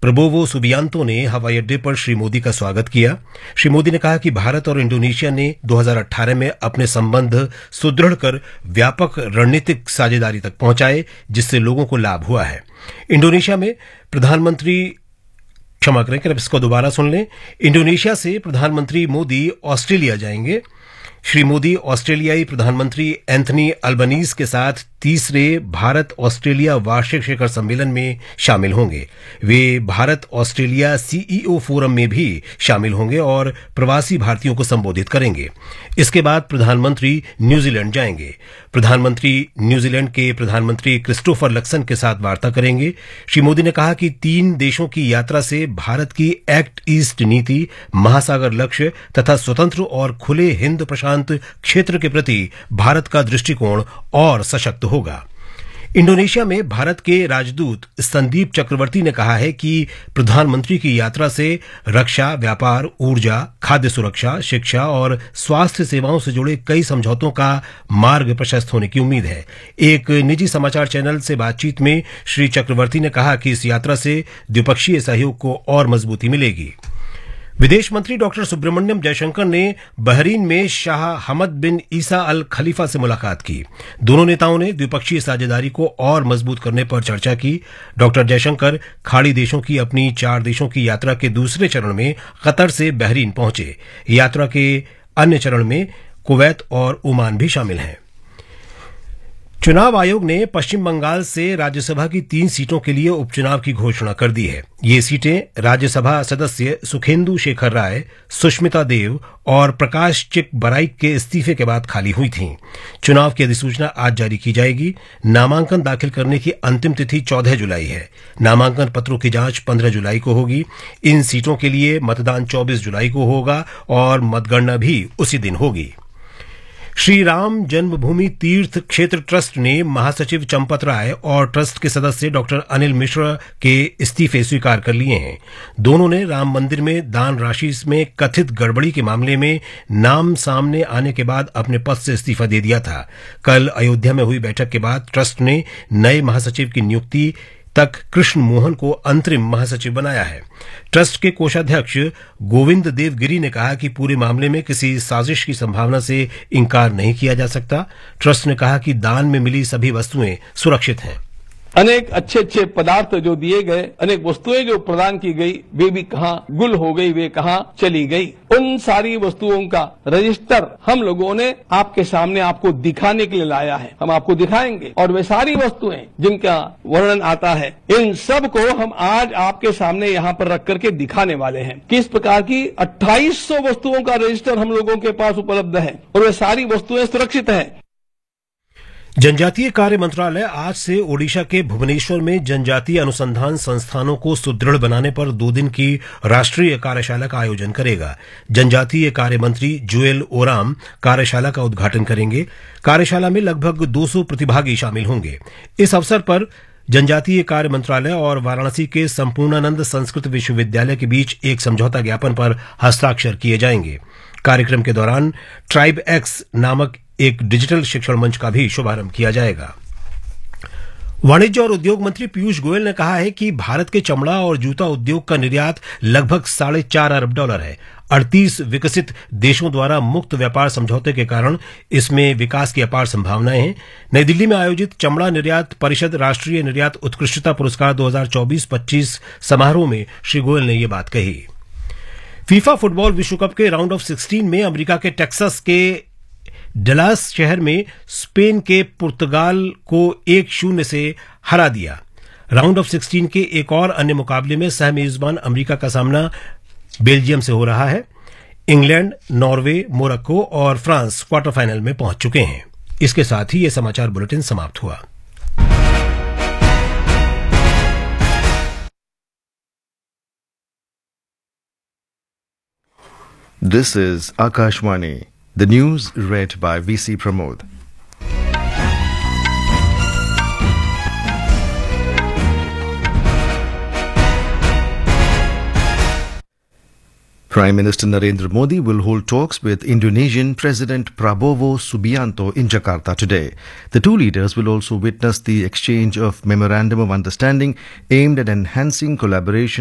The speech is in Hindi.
प्रबोवो सुबियांतो ने हवाई अड्डे पर श्री मोदी का स्वागत किया। श्री मोदी ने कहा कि भारत और इंडोनेशिया ने 2018 में अपने संबंध सुदृढ़ कर व्यापक रणनीतिक साझेदारी तक पहुंचाए, जिससे लोगों को लाभ हुआ है। इंडोनेशिया में प्रधानमंत्री क्षमा करें कि अब इसको दोबारा सुन लें। इंडोनेशिया से प्रधानमंत्री मोदी ऑस्ट्रेलिया जाएंगे। श्री मोदी ऑस्ट्रेलियाई प्रधानमंत्री एंथनी अल्बनीज के साथ तीसरे भारत ऑस्ट्रेलिया वार्षिक शिखर सम्मेलन में शामिल होंगे। वे भारत ऑस्ट्रेलिया सीईओ फोरम में भी शामिल होंगे और प्रवासी भारतीयों को संबोधित करेंगे। इसके बाद प्रधानमंत्री न्यूजीलैंड जाएंगे। प्रधानमंत्री न्यूजीलैंड के प्रधानमंत्री क्रिस्टोफर लक्सन के साथ वार्ता करेंगे। श्री मोदी ने कहा कि 3 देशों की यात्रा से भारत की एक्ट ईस्ट नीति, महासागर लक्ष्य तथा स्वतंत्र और खुले हिंद प्रशांत क्षेत्र के प्रति भारत का दृष्टिकोण और सशक्त होगा। इंडोनेशिया में भारत के राजदूत संदीप चक्रवर्ती ने कहा है कि प्रधानमंत्री की यात्रा से रक्षा, व्यापार, ऊर्जा, खाद्य सुरक्षा, शिक्षा और स्वास्थ्य सेवाओं से जुड़े कई समझौतों का मार्ग प्रशस्त होने की उम्मीद है। एक निजी समाचार चैनल से बातचीत में श्री चक्रवर्ती ने कहा कि इस यात्रा से द्विपक्षीय सहयोग को और मजबूती मिलेगी। विदेश मंत्री डॉक्टर सुब्रमण्यम जयशंकर ने बहरीन में शाह हमद बिन ईसा अल खलीफा से मुलाकात की। दोनों नेताओं ने द्विपक्षीय साझेदारी को और मजबूत करने पर चर्चा की। डॉक्टर जयशंकर खाड़ी देशों की अपनी 4 देशों की यात्रा के दूसरे चरण में कतर से बहरीन पहुंचे। यात्रा के अन्य चरण में कुवैत और ओमान भी शामिल हैं। चुनाव आयोग ने पश्चिम बंगाल से राज्यसभा की 3 सीटों के लिए उपचुनाव की घोषणा कर दी है। ये सीटें राज्यसभा सदस्य सुखेंदु शेखर राय, सुष्मिता देव और प्रकाश चिक बराइक के इस्तीफे के बाद खाली हुई थीं। चुनाव की अधिसूचना आज जारी की जाएगी। नामांकन दाखिल करने की अंतिम तिथि 14 जुलाई है। नामांकन पत्रों की जांच 15 जुलाई को होगी। इन सीटों के लिए मतदान 24 जुलाई को होगा और मतगणना भी उसी दिन होगी। श्री राम जन्मभूमि तीर्थ क्षेत्र ट्रस्ट ने महासचिव चंपत राय और ट्रस्ट के सदस्य डॉक्टर अनिल मिश्रा के इस्तीफे स्वीकार कर लिए हैं। दोनों ने राम मंदिर में दान राशि में कथित गड़बड़ी के मामले में नाम सामने आने के बाद अपने पद से इस्तीफा दे दिया था। कल अयोध्या में हुई बैठक के बाद ट्रस्ट ने नए महासचिव की नियुक्ति तक कृष्ण मोहन को अंतरिम महासचिव बनाया है। ट्रस्ट के कोषाध्यक्ष गोविंद देव गिरी ने कहा कि पूरे मामले में किसी साजिश की संभावना से इंकार नहीं किया जा सकता। ट्रस्ट ने कहा कि दान में मिली सभी वस्तुएं सुरक्षित हैं। अनेक अच्छे अच्छे पदार्थ जो दिए गए, अनेक वस्तुएं जो प्रदान की गई, वे भी कहां गुल हो गई, वे कहां चली गई। उन सारी वस्तुओं का रजिस्टर हम लोगों ने आपके सामने आपको दिखाने के लिए लाया है। हम आपको दिखाएंगे और वे सारी वस्तुएं जिनका वर्णन आता है, इन सब को हम आज आपके सामने यहाँ पर रख करके दिखाने वाले हैं। किस प्रकार की 2800 वस्तुओं का रजिस्टर हम लोगों के पास उपलब्ध है और वे सारी वस्तुएं सुरक्षित है। जनजातीय कार्य मंत्रालय आज से ओडिशा के भुवनेश्वर में जनजातीय अनुसंधान संस्थानों को सुदृढ़ बनाने पर 2 दिन की राष्ट्रीय कार्यशाला का आयोजन करेगा। जनजातीय कार्य मंत्री जुएल ओराम कार्यशाला का उद्घाटन करेंगे। कार्यशाला में लगभग 200 प्रतिभागी शामिल होंगे। इस अवसर पर जनजातीय कार्य मंत्रालय और वाराणसी के संपूर्णानंद संस्कृत विश्वविद्यालय के बीच एक समझौता ज्ञापन पर हस्ताक्षर किए जाएंगे। कार्यक्रम के दौरान ट्राइब एक्स नामक एक डिजिटल शिक्षण मंच का भी शुभारंभ किया जाएगा। वाणिज्य और उद्योग मंत्री पीयूष गोयल ने कहा है कि भारत के चमड़ा और जूता उद्योग का निर्यात लगभग $4.5 अरब है। 38 विकसित देशों द्वारा मुक्त व्यापार समझौते के कारण इसमें विकास की अपार संभावनाएं हैं। नई दिल्ली में आयोजित चमड़ा निर्यात परिषद राष्ट्रीय निर्यात उत्कृष्टता पुरस्कार 2024-25 समारोह में श्री गोयल ने ये बात कही। फीफा फुटबॉल विश्व कप के राउंड ऑफ 16 में अमेरिका के टेक्सास के डलास शहर में स्पेन के पुर्तगाल को 1-0 से हरा दिया। राउंड ऑफ 16 के एक और अन्य मुकाबले में सह मेजबान अमेरिका का सामना बेल्जियम से हो रहा है। इंग्लैंड, नॉर्वे, मोरक्को और फ्रांस क्वार्टर फाइनल में पहुंच चुके हैं। इसके साथ ही यह समाचार बुलेटिन समाप्त हुआ। This is Akashwani. The news read by VC Pramod. Prime Minister Narendra Modi will hold talks with Indonesian President Prabowo Subianto in Jakarta today. The two leaders will also witness the exchange of Memorandum of Understanding aimed at enhancing collaboration